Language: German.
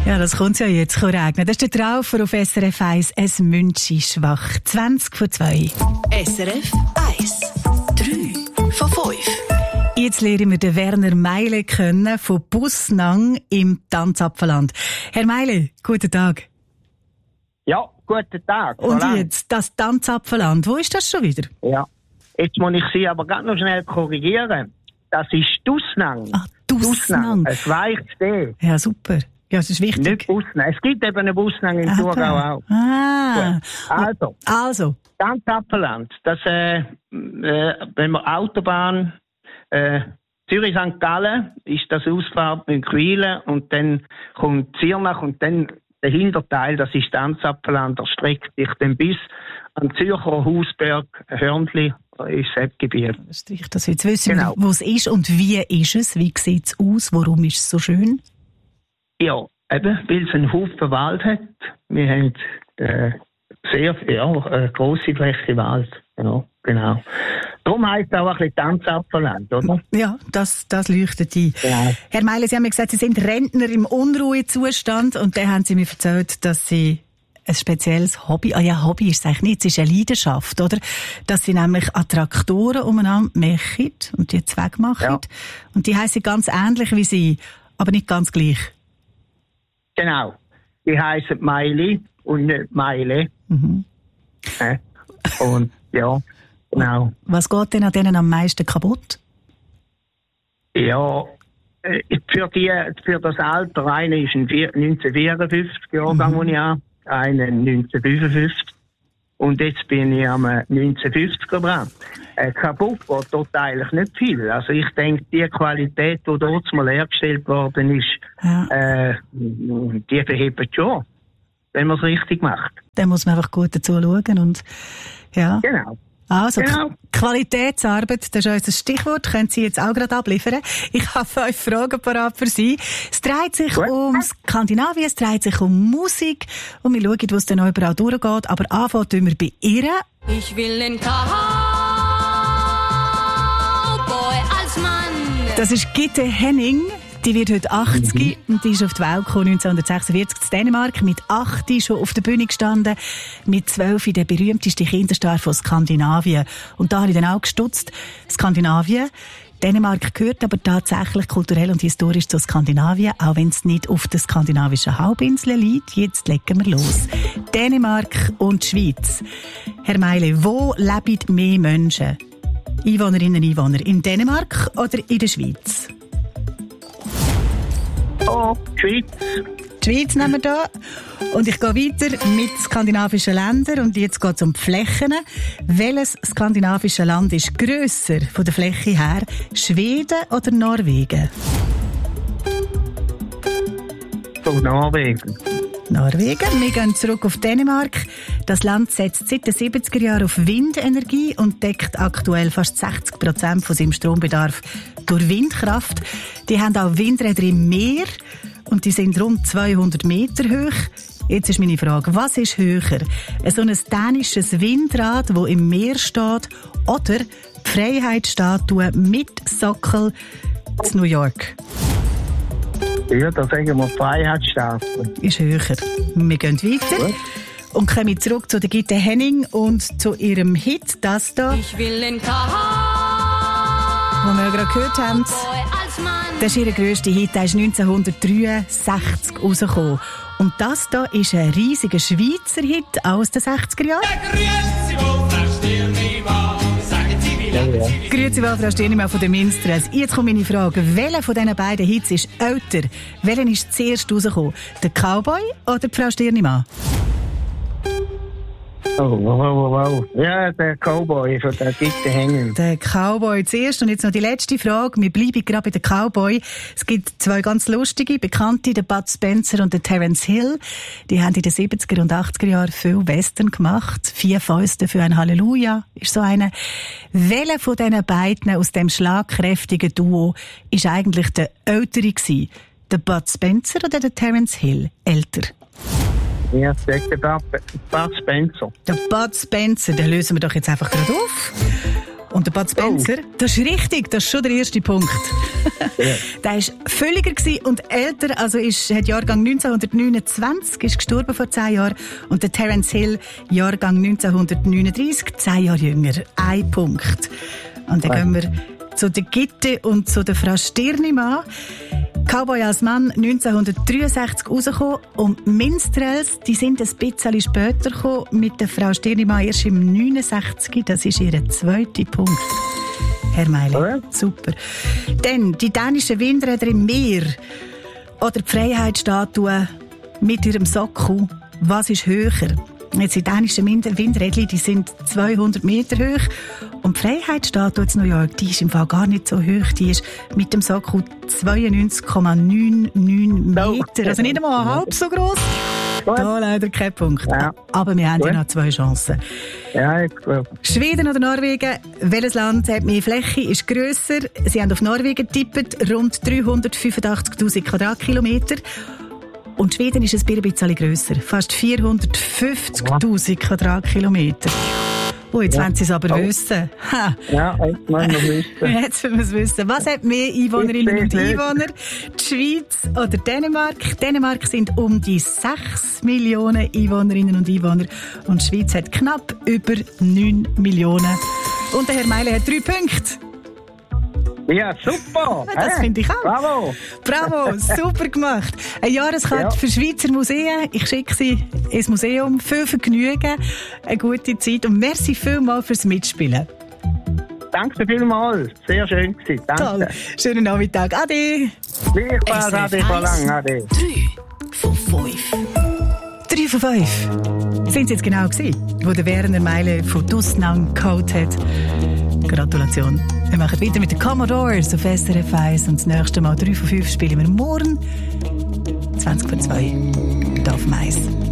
Ja, das kommt ja jetzt regnen. Das ist der Traufer auf SRF 1. Es Münchi schwach. 20:02. SRF 1. 3 von 5. Jetzt lernen wir den Werner Meile kennen von Bussnang im Tanzapfelland. Herr Meile, guten Tag. Ja, guten Tag. Und jetzt, das Tanzapfelland, wo ist das schon wieder? Ja, jetzt muss ich Sie aber gerade noch schnell korrigieren. Das ist Dussnang. Ah, Dussnang. Ein weiches D. Ja, super. Ja, das ist wichtig. Nicht Bussnang. Es gibt eben einen Bussnang in Thurgau auch. Also. Tanzapfelland. Das, wenn man Autobahn, Zürich-St. Gallen ist das Ausfahrt mit Queilen und dann kommt Zirnach und dann der Hinterteil, das ist Tanzapfelland, der streckt sich dann bis an Zürcher, Hausberg, Hörnli, ist das Gebiet. Das jetzt wissen wir, wo es ist und wie ist es, wie sieht es aus, warum ist es so schön? Ja, eben, weil es einen Haufen Wald hat. Wir haben eine grosse Fläche Wald. Ja, genau. Darum heisst es auch ein bisschen Tanzapfelland, oder? Ja, das leuchtet ein. Ja. Herr Meile, Sie haben mir gesagt, Sie sind Rentner im Unruhezustand und dann haben Sie mir erzählt, dass Sie ein spezielles Hobby, Hobby ist es eigentlich nicht, es ist eine Leidenschaft, oder? Dass Sie nämlich an Traktoren umeinander machen und die Zweck machen. Ja. Und die heissen ganz ähnlich wie Sie, aber nicht ganz gleich. Genau. Die heissen Meili und nicht Meile. Mhm. Und ja, genau. Was geht denn an denen am meisten kaputt? Ja, für das Alter, einer ist 1954 Jahrgang, wo ich habe, einer 1955. Und jetzt bin ich am 1950er dran. Kaputt geht dort eigentlich nicht viel. Also ich denke, die Qualität, die dort mal hergestellt worden ist, die verhebt schon, wenn man es richtig macht. Dann muss man einfach gut dazu schauen und ja. Genau. Also, genau. Qualitätsarbeit, das ist unser Stichwort, können Sie jetzt auch gerade abliefern. Ich habe 5 Fragen parat für Sie. Es dreht sich um Skandinavien, es dreht sich um Musik und wir schauen, wo es dann auch überall durchgeht. Aber anfangen tun wir bei ihr. Ich will einen Cowboy als Mann. Das ist Gitte Henning. Die wird heute 80 und die ist auf die Welt gekommen, 1946 in Dänemark. Mit 8 schon auf der Bühne gestanden. Mit 12 der berühmteste Kinderstar von Skandinavien. Und da habe ich dann auch gestutzt. Skandinavien. Dänemark gehört aber tatsächlich kulturell und historisch zu Skandinavien, auch wenn es nicht auf der skandinavischen Halbinsel liegt. Jetzt legen wir los. Dänemark und Schweiz. Herr Meile, wo leben mehr Menschen? Einwohnerinnen und Einwohner. In Dänemark oder in der Schweiz? Oh, die Schweiz. Die Schweiz nehmen wir da. Und ich gehe weiter mit skandinavischen Ländern. Und jetzt geht es um die Flächen. Welches skandinavische Land ist grösser von der Fläche her? Schweden oder Norwegen? So, Norwegen. Norwegen. Wir gehen zurück auf Dänemark. Das Land setzt seit den 70er Jahren auf Windenergie und deckt aktuell fast 60% von seinem Strombedarf durch Windkraft. Die haben auch Windräder im Meer und die sind rund 200 Meter hoch. Jetzt ist meine Frage, was ist höher? So ein dänisches Windrad, das im Meer steht, oder die Freiheitsstatue mit Sockel in New York? Ja, da sagen wir Freiheitsstatue. Ist höher. Wir gehen weiter. Gut. Und kommen zurück zu der Gitte Henning und zu ihrem Hit, das da. Ich will einen Cowboy, wo wir ja gerade gehört haben. Das ist ihr grösster Hit, der ist 1963 rausgekommen. Und das da ist ein riesiger Schweizer Hit aus den 60er Jahren. Grüezi wohl, Frau Stirnimann von den Minstrels. Jetzt kommt meine Frage. Welcher von diesen beiden Hits ist älter? Welcher ist zuerst rausgekommen? Der Cowboy oder die Frau Stirnimann? Oh. Ja, der Cowboy von der Gitte Henning. Der Cowboy zuerst. Und jetzt noch die letzte Frage. Wir bleiben gerade bei den Cowboy. Es gibt 2 ganz lustige, bekannte, den Bud Spencer und den Terence Hill. Die haben in den 70er und 80er Jahren viel Western gemacht. 4 Fäuste für ein Halleluja ist so eine. Welcher von diesen beiden aus dem schlagkräftigen Duo ist eigentlich der ältere gewesen? Der Bud Spencer oder der Terence Hill? Älter? Ja, sagt der Bud Spencer. Der Bud Spencer, den lösen wir doch jetzt einfach gerade auf. Und der Bud Spencer, das ist richtig, das ist schon der erste Punkt. Der war völliger und älter, also hat Jahrgang 1929, ist gestorben vor 10 Jahren. Und der Terence Hill, Jahrgang 1939, 10 Jahre jünger. 1 Punkt. Und dann gehen wir zu der Gitte und zu der Frau Stirnimann. Cowboy als Mann 1963 rausgekommen und Minstrels, die sind ein bisschen später gekommen, mit der Frau Stirnimann erst im 69. Das ist ihr zweiter Punkt. Herr Meile, super. Dann die dänischen Windräder im Meer oder die Freiheitsstatue mit ihrem Sockel. Was ist höher? Jetzt die dänischen Windräder, die sind 200 Meter hoch. Und die Freiheitsstatue in New York, die ist im Fall gar nicht so hoch. Die ist mit dem Sockel 92,99 Meter. Also nicht einmal halb so gross. Da leider kein Punkt. Ja. Aber wir haben ja noch 2 Chancen. Ja, ich glaube. Schweden oder Norwegen? Welches Land hat mehr Fläche, ist grösser? Sie haben auf Norwegen getippt, rund 385'000 Quadratkilometer. Und Schweden ist ein bisschen grösser, fast 450'000 Quadratkilometer. Oh, jetzt wollen Sie es aber wissen. Ha. Ja, jetzt wollen wir es wissen. Jetzt wollen wir es wissen. Was hat mehr Einwohnerinnen und Einwohner? Die Schweiz oder Dänemark? Dänemark sind um die 6 Millionen Einwohnerinnen und Einwohner. Und die Schweiz hat knapp über 9 Millionen. Und der Herr Meile hat 3 Punkte. Ja, super! Das finde ich auch. Bravo! Bravo, super gemacht. Eine Jahreskarte für Schweizer Museen. Ich schicke Sie ins Museum. Viel Vergnügen, eine gute Zeit und merci vielmals fürs Mitspielen. Danke vielmals. Sehr schön gewesen. Danke. Toll. Schönen Nachmittag. Ade. Gleichfalls, Ade, Frau Lang. Ade. 3 von 5. 3 von 5. Sind Sie jetzt genau gewesen, wo der Werner Meile von Dusnang geholt hat? Gratulation. Wir machen weiter mit den Commodores auf SRF 1 und das nächste Mal 3 von 5 spielen wir morgen 20 vor 2 hier auf Mais.